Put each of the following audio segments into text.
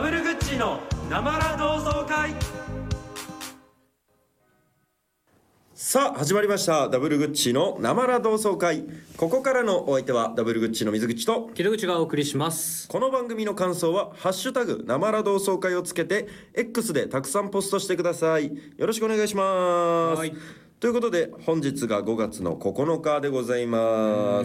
ブルグッチのなまら同窓会。 さあ始まりましたダブルグッチのなまら同窓会。ここからのお相手はダブルグッチの水口と木戸口がお送りします。 この番組の感想はハッシュタグなまら同窓会をつけて X でたくさんポストしてください。よろしくお願いします。 はい。 ということで本日が5月の9日でございます。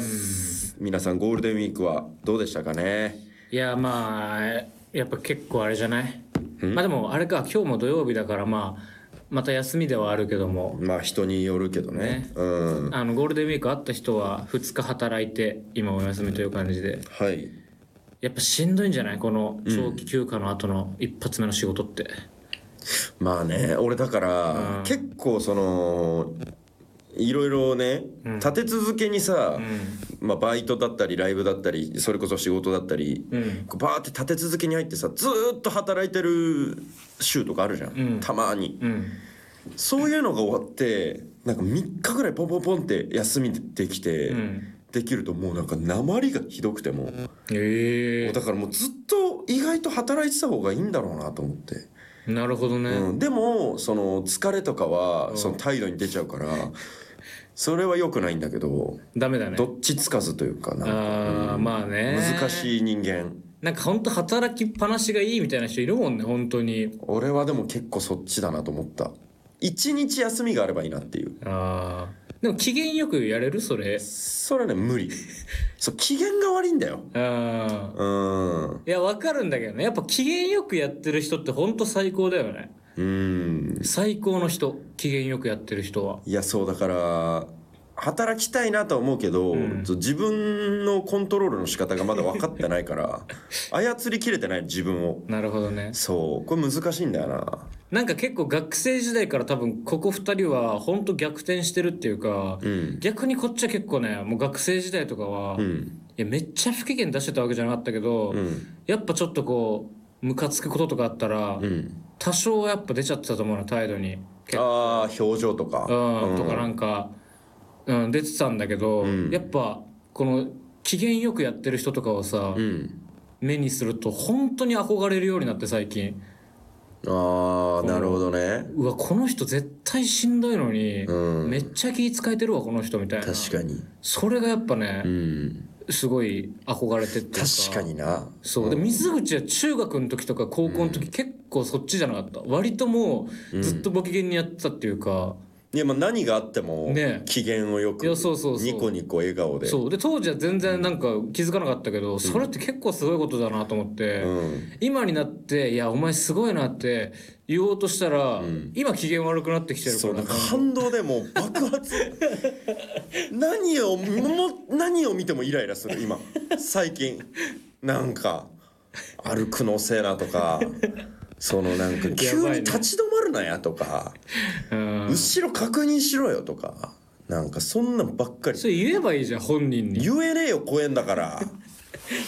皆さんゴールデンウィークはどうでしたかね。 いやまあやっぱ結構あれじゃない。まあでもあれか、今日も土曜日だからまた休みではあるけども、 まあ人によるけどね。 ゴールデンウィークあった人は2日働いて今お休みという感じで、 はい。 やっぱしんどいんじゃない、この長期休暇の後の一発目の仕事って。 まあね、俺だから結構そのいろいろね、立て続けにさ、まあ、バイトだったりライブだったりそれこそ仕事だったり、バーって立て続けに入ってさずーっと働いてる週とかあるじゃん、たまに、そういうのが終わってなんか3日ぐらいポンポンポンって休みできて、できるともうなんか訛りがひどくても、だからもうずっと意外と働いてた方がいいんだろうなと思って。 なるほどね、 でもその疲れとかはその態度に出ちゃうからそれは良くないんだけど、 ダメだね。 どっちつかずというかなんか、 まあね、 難しい人間。 なんか本当働きっぱなしがいいみたいな人いるもんね、本当に。 俺はでも結構そっちだなと思った。一日休みがあればいいなっていう。 でも機嫌よくやれるそれはね無理そう機嫌が悪いんだよ。 いや分かるんだけどね、やっぱ機嫌よくやってる人って本当最高だよね。最高の人、機嫌よくやってる人は。 いやそうだから働きたいなとは思うけど、自分のコントロールの仕方がまだ分かってないから操りきれてない自分を。 なるほどね。 そうこれ難しいんだよな。 なんか結構学生時代から多分ここ2人は本当逆転してるっていうか、逆にこっちは結構ね、もう学生時代とかは、いやめっちゃ不機嫌出してたわけじゃなかったけど、やっぱちょっとこうムカつくこととかあったら、多少はやっぱ出ちゃってたと思うの、態度に。 表情とかとかなんか、出てたんだけど、やっぱこの機嫌よくやってる人とかをさ、目にすると本当に憧れるようになって最近。 なるほどね。 うわこの人絶対しんどいのに、めっちゃ気使えてるわこの人みたいな。 確かにそれがやっぱね、すごい憧れてっていうか。 確かにな。 そうで、水口は中学の時とか高校の時、結構そっちじゃなかった。割ともうずっとご機嫌にやってたっていうか、 いやまあ何があっても機嫌をよく、ニコニコ笑顔で。 そうで当時は全然なんか気づかなかったけど、それって結構すごいことだなと思って、今になっていやお前すごいなって言おうとしたら、今機嫌悪くなってきてるから、 そうなんか反動でもう爆発何を見てもイライラする今最近。なんか歩くのせえなとかそのなんか急に立ち止まるなやとか、後ろ確認しろよとか、なんかそんなんばっかり。 それ言えばいいじゃん本人に。 言えねえよ、声んだから